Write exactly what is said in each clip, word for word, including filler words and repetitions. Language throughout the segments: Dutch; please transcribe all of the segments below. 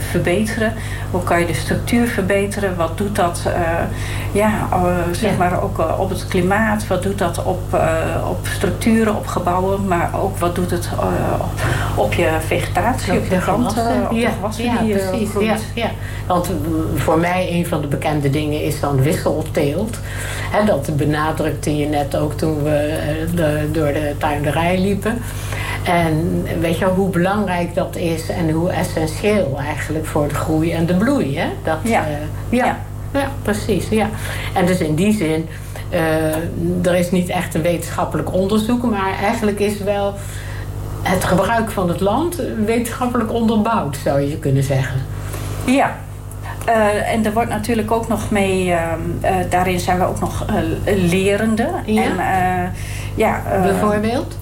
verbeteren? Hoe kan je de structuur verbeteren? Wat doet dat uh, ja, uh, zeg ja. maar ook uh, op het klimaat? Wat doet dat op, uh, op structuren, op gebouwen? Maar ook wat doet het uh, op je vegetatie, op, op de planten, op ja. de gewassen ja, die je precies. groeit? Ja, ja. Want voor mij een van de bekende dingen is dan wisselteelt. He, dat benadrukte je net ook toen we de, door de tuinderij liepen. En weet je hoe belangrijk dat is en hoe essentieel eigenlijk voor de groei en de bloei. Hè? Dat, ja. Uh, ja. ja. ja, precies. Ja. En dus in die zin, uh, er is niet echt een wetenschappelijk onderzoek, maar eigenlijk is wel het gebruik van het land wetenschappelijk onderbouwd, zou je kunnen zeggen. Ja. Uh, en er wordt natuurlijk ook nog mee, uh, uh, daarin zijn we ook nog uh, lerende. Ja. En, uh, ja, uh, bijvoorbeeld?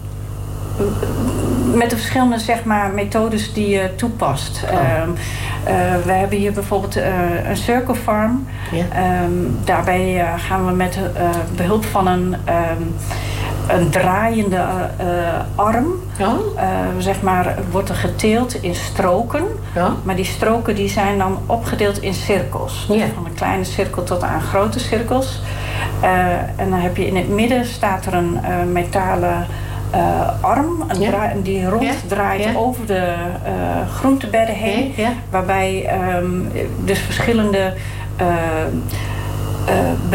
Met de verschillende zeg maar, methodes die je toepast. Oh. Um, uh, we hebben hier bijvoorbeeld uh, een circle farm. Yeah. Um, daarbij uh, gaan we met uh, behulp van een, um, een draaiende uh, arm. Oh. Uh, zeg maar, wordt er geteeld in stroken. Oh. Maar die stroken die zijn dan opgedeeld in cirkels. Yeah. Van een kleine cirkel tot aan grote cirkels. Uh, en dan heb je in het midden staat er een uh, metalen Uh, arm een ja. draai, die ronddraait ja. ja. over de uh, groentebedden heen. Ja. Ja. Waarbij um, dus verschillende uh, uh,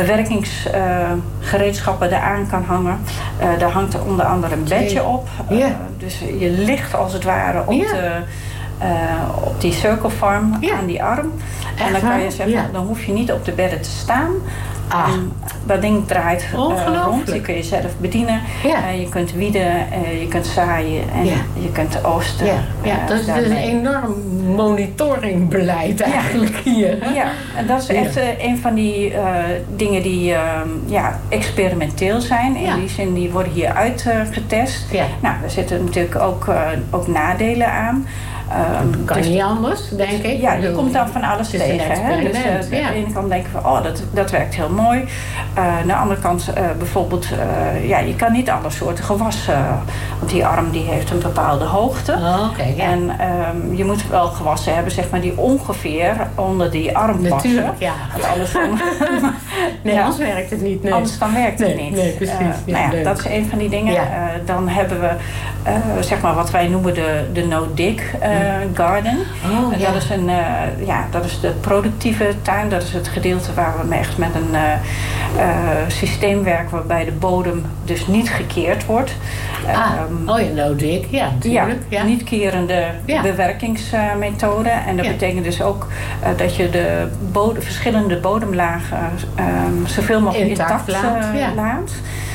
bewerkingsgereedschappen uh, eraan kan hangen. Uh, daar hangt er onder andere een bedje op. Uh, ja. Dus je ligt als het ware op, ja. de, uh, op die circle farm ja. aan die arm. Echt, en dan kan je zeggen, ja. dan hoef je niet op de bedden te staan. Ah. En dat ding draait uh, rond. Je kunt jezelf bedienen. Ja. Uh, je kunt wieden, uh, je kunt zaaien en ja. je kunt oosten. Ja, ja uh, dat is dus een enorm monitoringbeleid eigenlijk ja. hier. Hè? Ja, en dat is echt uh, een van die uh, dingen die uh, ja, experimenteel zijn. In ja. die zin, die worden hier uitgetest. Uh, ja. Nou, er zitten natuurlijk ook, uh, ook nadelen aan. Um, kan dus niet anders, denk ik. Ja, je komt dan van alles tegen. Hè? Dus uh, ja. aan de ene kant denken we, oh, dat, dat werkt heel mooi. Uh, aan de andere kant uh, bijvoorbeeld, uh, ja, je kan niet alle soorten gewassen. Uh, want die arm die heeft een bepaalde hoogte. Oh, okay, ja. En um, je moet wel gewassen hebben, zeg maar, die ongeveer onder die arm passen. Natuurlijk, ja. Want anders dan, nee, ja. anders werkt het niet. Nee. Anders dan werkt het nee, niet. Nee, precies. Uh, ja, nou ja, dat is een van die dingen. Ja. Uh, dan hebben we, uh, zeg maar, wat wij noemen de, de no-dig uh, garden. Oh, uh, ja. Dat is een, uh, ja, dat is de productieve tuin. Dat is het gedeelte waar we echt met een uh, uh, systeem werken waarbij de bodem dus niet gekeerd wordt. Ah, um, oh ja, no-dig, ja, natuurlijk. Ja, ja. niet kerende ja. bewerkingsmethode. En dat ja. betekent dus ook uh, dat je de bodem, verschillende bodemlagen uh, um, zoveel mogelijk intact, intact laat. Uh, ja. laat.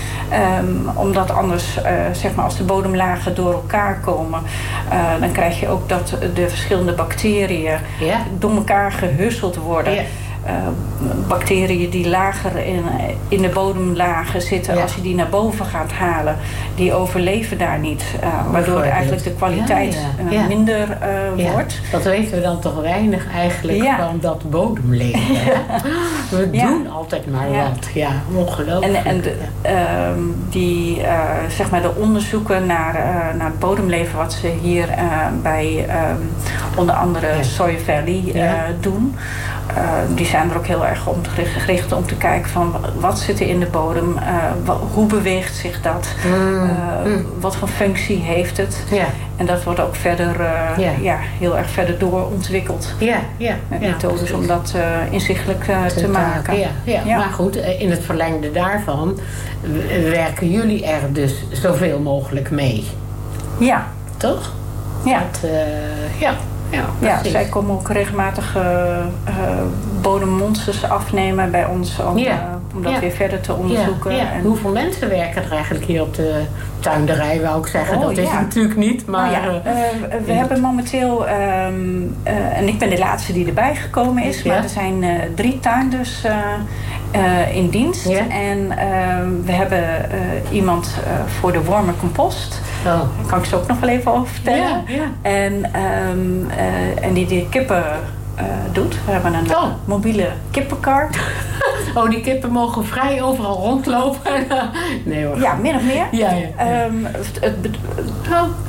Um, omdat anders, uh, zeg maar, als de bodemlagen door elkaar komen, uh, dan krijg je ook dat de verschillende bacteriën ja. door elkaar gehusseld worden. Ja. Uh, bacteriën die lager in, in de bodemlagen zitten, ja. als je die naar boven gaat halen, die overleven daar niet. Uh, waardoor eigenlijk de kwaliteit ja, ja. Uh, ja. minder uh, ja. wordt. Dat weten we dan toch weinig eigenlijk ja. van dat bodemleven. Ja. We ja. doen altijd maar ja. wat. Ja, ongelooflijk. En, en de, uh, die, uh, zeg maar de onderzoeken naar, uh, naar het bodemleven wat ze hier uh, bij uh, onder andere ja. Soy Valley uh, ja. doen. Uh, die zijn er ook heel erg om gericht om te kijken van wat zit er in de bodem, uh, wat, hoe beweegt zich dat, mm. Uh, mm. wat voor functie heeft het. Ja. En dat wordt ook verder uh, ja. Ja, heel erg verder doorontwikkeld. Ja, ja. Met ja, methodes precies. om dat uh, inzichtelijk uh, te, te maken. Ja, ja. Ja. Maar goed, in het verlengde daarvan werken jullie er dus zoveel mogelijk mee. Ja. Toch? Ja. Dat, uh, ja. Ja, ja, zij komen ook regelmatig uh, uh, bodemmonsters afnemen bij ons om, ja. uh, om dat ja. weer verder te onderzoeken. Ja, ja. En hoeveel mensen werken er eigenlijk hier op de tuinderij, wou ik zeggen. Oh, dat is ja. natuurlijk niet, maar... Nou ja, uh, we uh, hebben momenteel, um, uh, en ik ben de laatste die erbij gekomen is, ja. maar er zijn uh, drie tuinders uh, uh, in dienst. Ja. En uh, we hebben uh, iemand uh, voor de warme compost. Oh. Daar kan ik ze ook nog wel even over vertellen. Ja, ja. En, um, uh, en die de kippen uh, doet. We hebben een oh. mobiele kippenkar. Oh, die kippen mogen vrij overal rondlopen? Nee hoor. Ja, min of meer. Ja, ja, ja. Um, het, het, oh,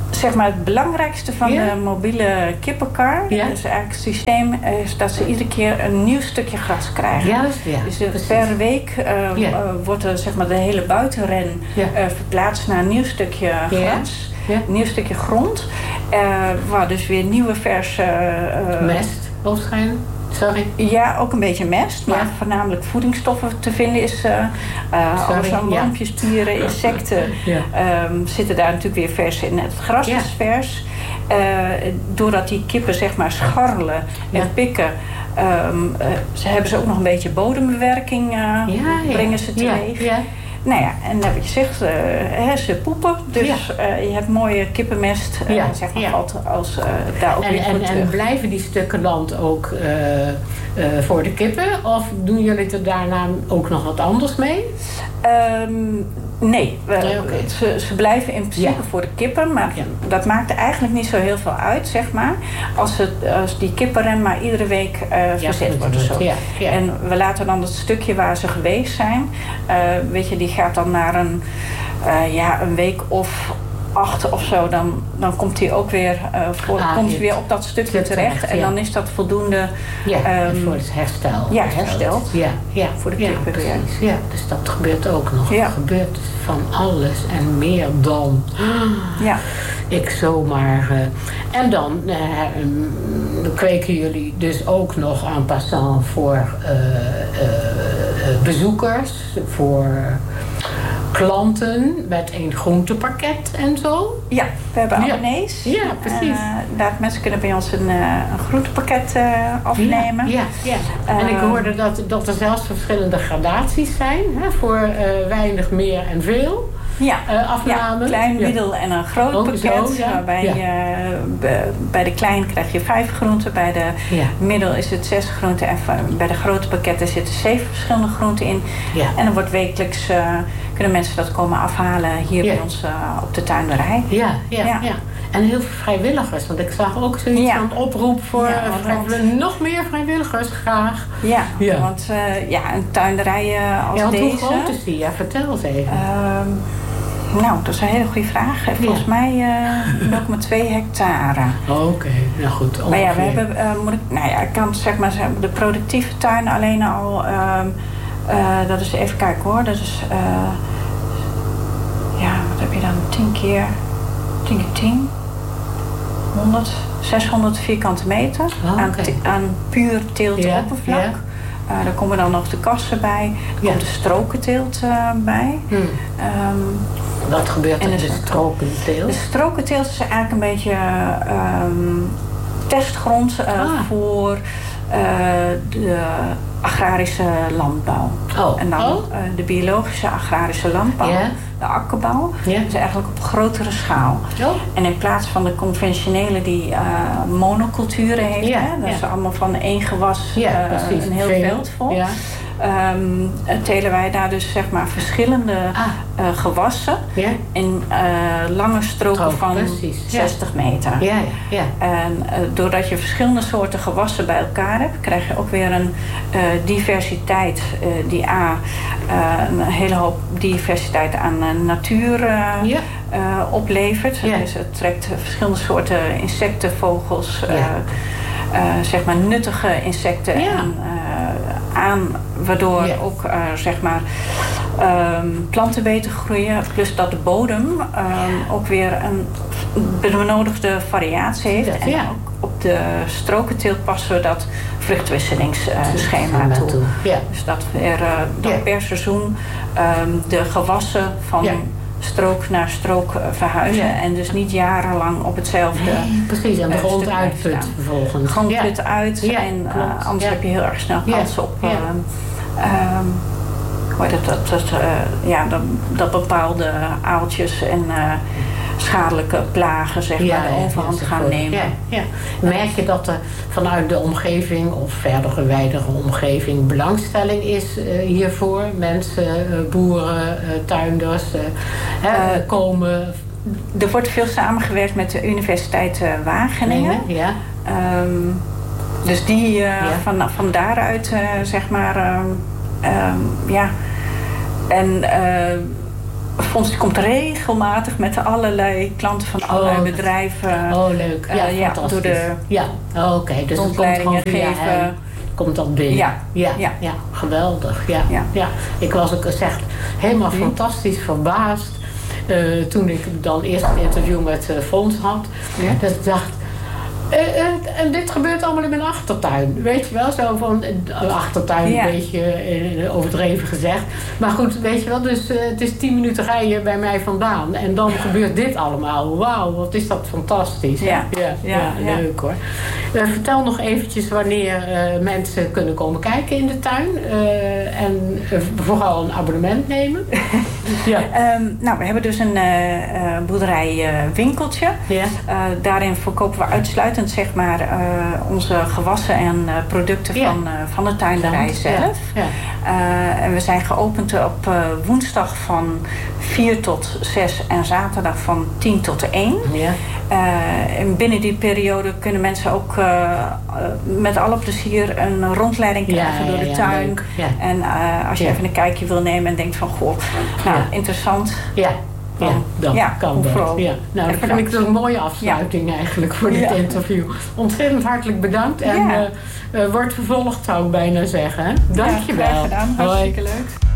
zeg maar het belangrijkste van ja. de mobiele kippenkar, ja. dus eigenlijk het systeem, is dat ze iedere keer een nieuw stukje gras krijgen. Juist, ja. Dus de, per week uh, ja. uh, wordt er, zeg maar, de hele buitenren ja. uh, verplaatst naar een nieuw stukje gras. Ja. Ja. Een nieuw stukje grond. Uh, waar dus weer nieuwe verse... Uh, mest, waarschijnlijk. Sorry. Ja, ook een beetje mest, maar ja. voornamelijk voedingsstoffen te vinden is... Uh, uh, alles aan wormpjes, spieren, insecten ja. um, zitten daar natuurlijk weer vers in. Het gras ja. is vers. Uh, doordat die kippen zeg maar scharrelen ja. en pikken... Um, uh, ze hebben ze ook nog een beetje bodembewerking, uh, ja, ja. brengen ze teweeg. Ja, ja. Nou ja, en wat je zegt, uh, hè, ze poepen. Dus ja. uh, je hebt mooie kippenmest. Uh, ja. zeg maar, ja. valt als uh, daar ook en, weer en, en blijven die stukken land ook uh, uh, voor de kippen? Of doen jullie er daarna ook nog wat anders mee? Um, nee, we, nee okay. ze, ze blijven in principe ja. voor de kippen. Maar ja. dat maakt eigenlijk niet zo heel veel uit, zeg maar. Als, het, als die kippenren maar iedere week uh, verzet ja, worden. Zo. Ja. Ja. En we laten dan het stukje waar ze geweest zijn. Uh, weet je, die gaat dan naar een, uh, ja, een week of... acht of zo, dan, dan komt hij ook weer, uh, voor, ah, komt hij weer op dat stukje terecht. terecht en ja. dan is dat voldoende... Ja, um, voor het herstel. Ja, hersteld. Ja, ja. Voor de kippen. Ja, precies. Ja, dus dat gebeurt ook nog. Ja. Er gebeurt van alles en meer dan. Ja. Ik zomaar... Uh, en dan uh, um, kweken jullie dus ook nog en passant voor uh, uh, bezoekers, voor... klanten met een groentepakket en zo. Ja, we hebben abonnees. Ja, ja precies. Uh, dat mensen kunnen bij ons een, uh, een groentepakket uh, afnemen. Ja, ja, ja. En uh, ik hoorde dat, dat er zelfs verschillende gradaties zijn. Hè, voor uh, weinig, meer en veel. Ja, uh, afnamen. Ja, klein, middel en een groot oh, pakket. Zo, ja. Waarbij ja. je, be, bij de klein krijg je vijf groenten. Bij de ja. middel is het zes groenten. En bij de grote pakketten zitten zeven verschillende groenten in. Ja. En dan wordt wekelijks... Uh, kunnen mensen dat komen afhalen hier ja. bij ons uh, op de tuinderij. Ja, ja, ja, ja. En heel veel vrijwilligers. Want ik zag ook zoiets ja. van oproep voor ja, vrijwilligers. Nog meer vrijwilligers graag. Ja, ja. want uh, ja, een tuinderij uh, als ja, deze... hoe groot is die? Ja, vertel eens even. Uh, nou, dat is een hele goede vraag. Volgens ja. mij uh, nul komma twee hectare. Oh, oké, okay. Nou goed. Ongeveer. Maar ja, we hebben... Uh, moet ik, nou ja, ik kan zeg maar zeggen, de productieve tuin alleen al... Uh, Uh, dat is even kijken hoor. Dat is uh, ja, wat heb je dan? tien keer tien keer tien honderd zeshonderd vierkante meter oh, okay. aan, aan puur teeltoppervlak. Yeah, yeah. Uh, daar komen dan nog de kassen bij. Er yeah. komt de strokenteelt uh, bij. Hmm. Um, wat gebeurt er in de strokenteelt? De strokenteelt is eigenlijk een beetje um, testgrond uh, ah. voor uh, de agrarische landbouw. Oh. En dan oh. uh, de biologische agrarische landbouw, yeah. de akkerbouw. Yeah. Dat is eigenlijk op grotere schaal. Oh. En in plaats van de conventionele die uh, monoculturen heeft, yeah. hè, dat yeah. is allemaal van één gewas yeah, uh, een heel Veel. veld vol. Yeah. Um, telen wij daar dus zeg maar verschillende ah. uh, gewassen yeah. in uh, lange stroken Trook, van precies. zestig yeah. meter. Yeah, yeah. En uh, doordat je verschillende soorten gewassen bij elkaar hebt, krijg je ook weer een uh, diversiteit uh, die A, uh, een hele hoop diversiteit aan uh, natuur uh, yeah. uh, oplevert. Yeah. Dus het trekt verschillende soorten insecten, vogels, yeah. uh, uh, zeg maar nuttige insecten yeah. en, uh, aan, waardoor yeah. ook uh, zeg maar um, planten beter groeien. Plus dat de bodem um, ook weer een benodigde variatie heeft. Dat, en ja. ook op de strokenteelt passen we dat vruchtwisselingsschema uh, toe. toe. Ja. Dus dat we er uh, dan ja. per seizoen um, de gewassen van ja. strook naar strook uh, verhuizen. Ja. En dus niet jarenlang op hetzelfde nee, precies, en de grond uh, uitput vervolgens. Grond ja. put uit. Ja, en uh, anders ja. heb je heel erg snel kans ja. op... Uh, ja. um, dat, dat, dat, uh, ja, dat, dat bepaalde aaltjes en uh, schadelijke plagen zeg maar, ja, de overhand ja, gaan nemen. Ja, ja. Merk je dat er vanuit de omgeving of verder gewijdere omgeving belangstelling is uh, hiervoor? Mensen, uh, boeren, uh, tuinders uh, uh, komen... Er wordt veel samengewerkt met de Universiteit uh, Wageningen. Ja. Um, dus die uh, ja. van, van daaruit uh, zeg maar... Um, um, ja... En uh, Fons komt regelmatig met allerlei klanten van allerlei oh, bedrijven. Oh, leuk. Ja, uh, ja door de ja. Oh, oké. Okay. Dus het komt gewoon via geven. hem, komt dat binnen. Ja. Ja, ja. ja. Geweldig. Ja. Ja. Ja. Ik was ook echt helemaal hm. fantastisch verbaasd uh, toen ik dan eerst een interview met uh, Fons had. Ja. Dat ik dacht, Uh, uh, en dit gebeurt allemaal in mijn achtertuin. Weet je wel, zo van uh, achtertuin ja. een beetje uh, overdreven gezegd. Maar goed, weet je wel, dus uh, het is tien minuten rijden bij mij vandaan. En dan gebeurt dit allemaal. Wauw, wat is dat fantastisch. Ja, ja, ja, ja, ja leuk ja. hoor. Uh, vertel nog eventjes wanneer uh, mensen kunnen komen kijken in de tuin. Uh, en uh, vooral een abonnement nemen. ja. um, nou, we hebben dus een uh, uh, boerderij uh, winkeltje. Ja. Uh, daarin verkopen we uitsluitend zeg maar uh, onze gewassen en uh, producten ja. van, uh, van de tuinderij zelf. Ja. Ja. Uh, en we zijn geopend op uh, woensdag van vier tot zes en zaterdag van tien tot één. Ja. Uh, en binnen die periode kunnen mensen ook uh, uh, met alle plezier een rondleiding krijgen ja, door ja, de ja, tuin. Ja. En uh, als je ja. even een kijkje wil nemen en denkt van goh, nou ja. interessant. Ja. Ja, dat ja, kan dat. Ja. Nou, dat vind ik een mooie afsluiting ja. eigenlijk voor dit ja. interview. Ontzettend hartelijk bedankt. En ja. uh, uh, wordt vervolgd, zou ik bijna zeggen. Dank je wel. Ja, graag gedaan. Hartstikke leuk.